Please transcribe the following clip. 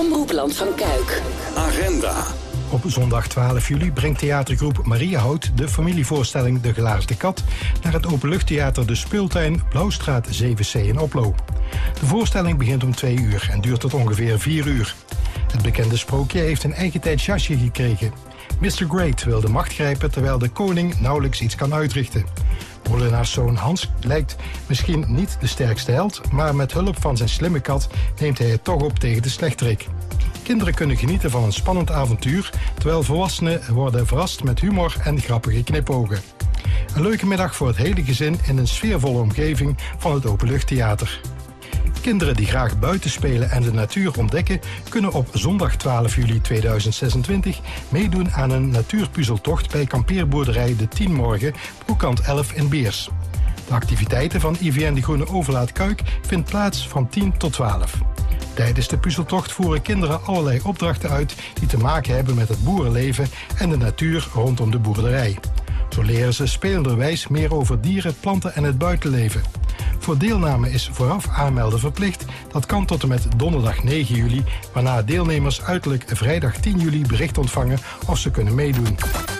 Omroepland van Kuik. Agenda. Op zondag 12 juli brengt theatergroep Maria Hout de familievoorstelling De Gelaarste Kat naar het openluchttheater De Speeltuin, Blauwstraat 7C in Oplo. De voorstelling begint om 2 uur en duurt tot ongeveer 4 uur. Het bekende sprookje heeft een eigen tijd jasje gekregen. Mr. Great wil de macht grijpen terwijl de koning nauwelijks iets kan uitrichten. Molenaarszoon Hans lijkt misschien niet de sterkste held, maar met hulp van zijn slimme kat neemt hij het toch op tegen de slechterik. Kinderen kunnen genieten van een spannend avontuur, terwijl volwassenen worden verrast met humor en grappige knipogen. Een leuke middag voor het hele gezin in een sfeervolle omgeving van het openluchttheater. Kinderen die graag buiten spelen en de natuur ontdekken, kunnen op zondag 12 juli 2026 meedoen aan een natuurpuzzeltocht bij kampeerboerderij De 10 Morgen, Broekkant 11 in Beers. De activiteiten van IVN De Groene Overlaat Kuik vindt plaats van 10 tot 12. Tijdens de puzzeltocht voeren kinderen allerlei opdrachten uit die te maken hebben met het boerenleven en de natuur rondom de boerderij. Zo leren ze spelenderwijs meer over dieren, planten en het buitenleven. Voor deelname is vooraf aanmelden verplicht. Dat kan tot en met donderdag 9 juli, waarna deelnemers uiterlijk vrijdag 10 juli bericht ontvangen of ze kunnen meedoen.